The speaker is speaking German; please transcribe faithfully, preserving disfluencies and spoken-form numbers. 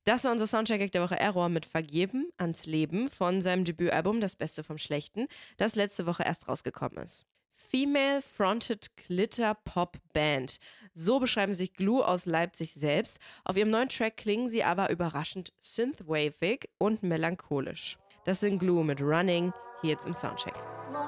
Das war unser Soundcheck der Woche. Error mit Vergeben ans Leben von seinem Debütalbum Das Beste vom Schlechten, das letzte Woche erst rausgekommen ist. Female-Fronted Glitter-Pop-Band. So beschreiben sich Glue aus Leipzig selbst. Auf ihrem neuen Track klingen sie aber überraschend synthwavig und melancholisch. Das sind Glue mit Running, hier jetzt im Soundcheck.